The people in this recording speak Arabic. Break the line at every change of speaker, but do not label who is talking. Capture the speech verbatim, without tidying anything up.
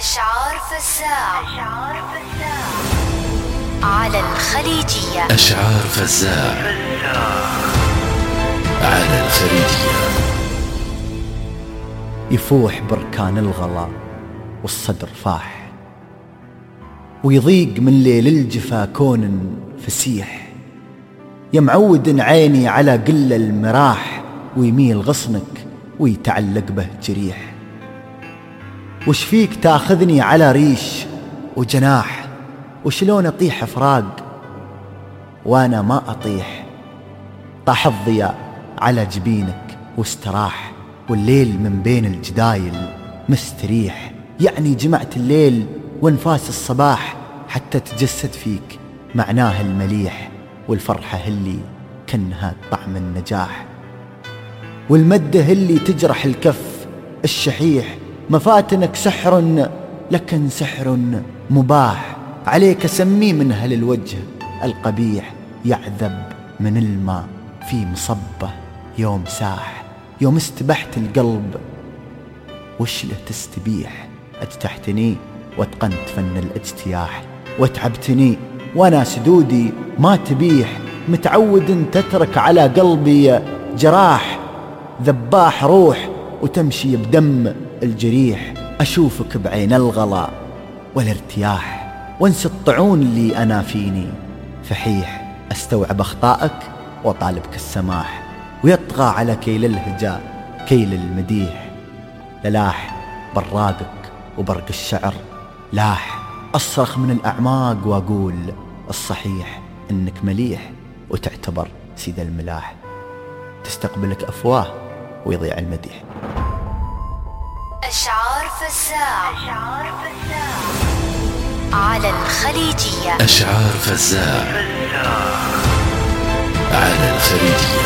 أشعار فزاع على الخليجية.
أشعار فزاع على الخليجية.
يفوح بركان الغلا والصدر فاح، ويضيق من ليل الجفا كون فسيح. يا معود عيني على قل المراح، ويميل غصنك ويتعلق به جريح. وش فيك تاخذني على ريش وجناح، وشلون اطيح فراق وانا ما اطيح. طاح الضياء على جبينك واستراح، والليل من بين الجدايل مستريح. يعني جمعت الليل وانفاس الصباح، حتى تجسد فيك معناه المليح. والفرحة اللي كنها طعم النجاح، والمدة اللي تجرح الكف الشحيح. مفاتنك سحر لكن سحر مباح، عليك سمي من هل الوجه القبيح. يعذب من الماء في مصبه يوم ساح، يوم استبحت القلب وش له تستبيح. اجتحتني واتقنت فن الاجتياح، واتعبتني وانا سدودي ما تبيح. متعود تترك على قلبي جراح، ذباح روح وتمشي بدم الجريح. أشوفك بعين الغلا والارتياح، وانسى الطعون اللي أنا فيني فحيح. أستوعب أخطائك وطالبك السماح، ويطغى على كيل الهجاء كيل المديح. للاح براقك وبرق الشعر لاح، أصرخ من الأعماق وأقول الصحيح. إنك مليح وتعتبر سيد الملاح، تستقبلك أفواه ويضيع المديح.
أشعار فزاع على الخليجية.
أشعار فزاع على الخليجية.